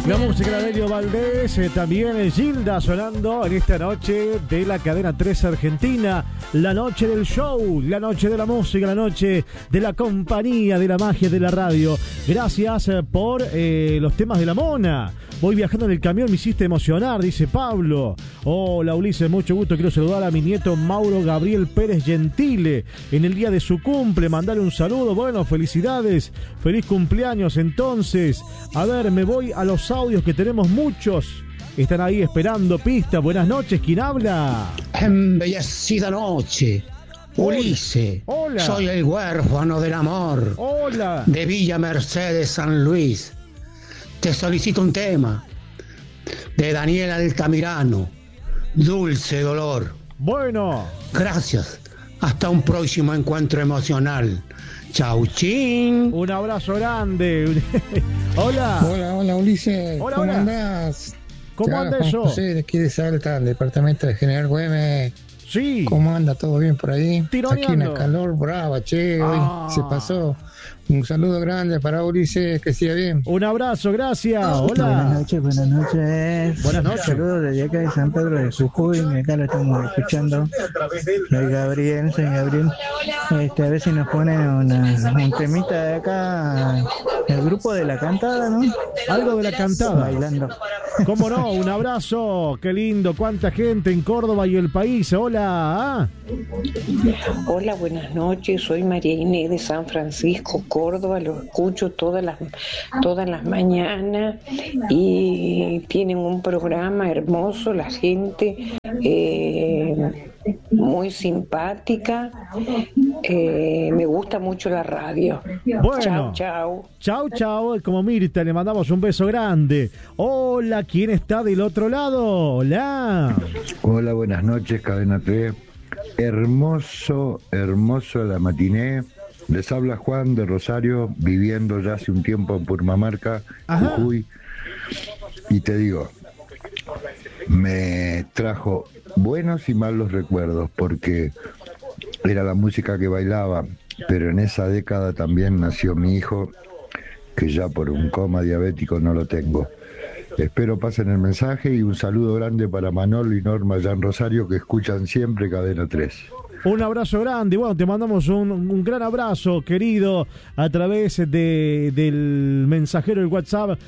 La música de Elio Valdés, también Gilda sonando en esta noche de la cadena 3 Argentina. La noche del show, la noche de la música, la noche de la compañía, de la magia de la radio. Gracias por los temas de la Mona. Voy viajando en el camión, me hiciste emocionar, dice Pablo. Hola Ulises, mucho gusto. Quiero saludar a mi nieto Mauro Gabriel Pérez Gentile en el día de su cumple. Mandarle un saludo. Bueno, felicidades. Feliz cumpleaños entonces. A ver, me voy a los audios que tenemos muchos. Están ahí esperando pista. Buenas noches, ¿quién habla? Embellecida noche. Ulises. Hola. Soy el huérfano del amor. Hola. De Villa Mercedes, San Luis. Te solicito un tema de Daniel Altamirano, Dulce Dolor. Bueno. Gracias. Hasta un próximo encuentro emocional. Chau, chin. Un abrazo grande. Hola. Hola, Ulises. Hola, ¿Cómo hola. andás? ¿Cómo anda eso? José, de aquí de Salta, el departamento de General Güemes. Sí. ¿Cómo anda? ¿Todo bien por ahí? Tironeando. Aquí una calor brava, che. Hoy se pasó. Un saludo grande para Ulises, que siga bien. Un abrazo, gracias. Hola. Buenas noches. Buenas noches. Saludos desde acá de San Pedro de Jujuy, acá lo estamos escuchando. Soy Gabriel. A ver si nos pone un temita de acá, el grupo de la cantada, ¿no? Algo de la cantada. Bailando. ¿Cómo no? Un abrazo. Qué lindo. Cuánta gente en Córdoba y el país. Hola. Hola, buenas noches. Soy María Inés de San Francisco, Córdoba. Lo escucho todas las mañanas y tienen un programa hermoso. La gente muy simpática. Me gusta mucho la radio. Bueno. Chau. Como Mirta, le mandamos un beso grande. Hola, ¿quién está del otro lado? Hola. Hola, buenas noches, Cadena 3. Hermoso la matiné. Les habla Juan de Rosario, viviendo ya hace un tiempo en Purmamarca, Jujuy. Y te digo, me trajo buenos y malos recuerdos, porque era la música que bailaba, pero en esa década también nació mi hijo, que ya por un coma diabético no lo tengo. Espero pasen el mensaje y un saludo grande para Manolo y Norma allá en Rosario, que escuchan siempre Cadena 3. Un abrazo grande. Bueno, te mandamos un gran abrazo, querido, a través del mensajero del WhatsApp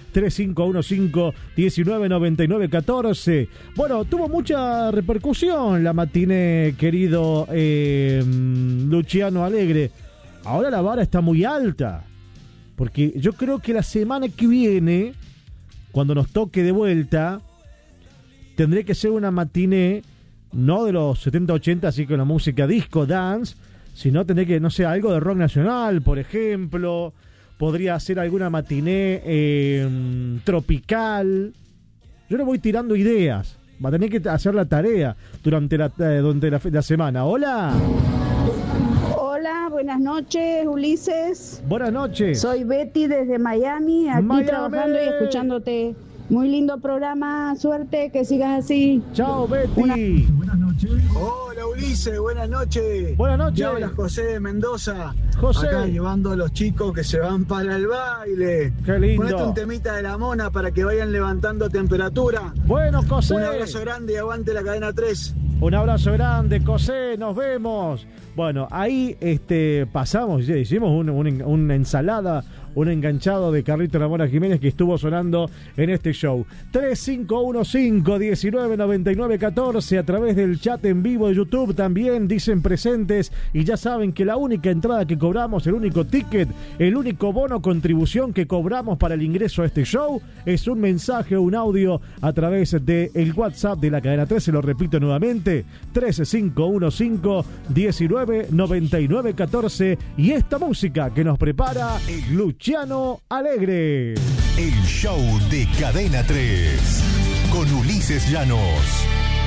3515-199914. Bueno, tuvo mucha repercusión la matiné, querido Luciano Alegre. Ahora la vara está muy alta, porque yo creo que la semana que viene, cuando nos toque de vuelta, tendré que ser una matiné no de los 70-80, así con la música disco, dance, sino tendré que, no sé, algo de rock nacional, por ejemplo. Podría hacer alguna matiné tropical. Yo le voy tirando ideas. Va a tener que hacer la tarea durante la semana. Hola. Hola, buenas noches, Ulises. Buenas noches. Soy Betty desde Miami, aquí trabajando y escuchándote. Muy lindo programa, suerte, que sigas así. Chao, Betty. Buenas noches. Hola, Ulises, buenas noches. Buenas noches. Te habla José de Mendoza. José. Acá llevando a los chicos que se van para el baile. Qué lindo. Ponete un temita de la Mona para que vayan levantando temperatura. Bueno, José. Un abrazo grande y aguante la cadena 3. Un abrazo grande, José, nos vemos. Bueno, ahí pasamos, hicimos una ensalada, un enganchado de Carlito Ramón Jiménez que estuvo sonando en este show. 3515-199914 a través del chat en vivo de YouTube también dicen presentes, y ya saben que la única entrada que cobramos, el único ticket, el único bono contribución que cobramos para el ingreso a este show es un mensaje o un audio a través del WhatsApp de la cadena 3, se lo repito nuevamente, 3515-199914, y esta música que nos prepara Luciano Alegre. El show de Cadena 3 con Ulises Llanos.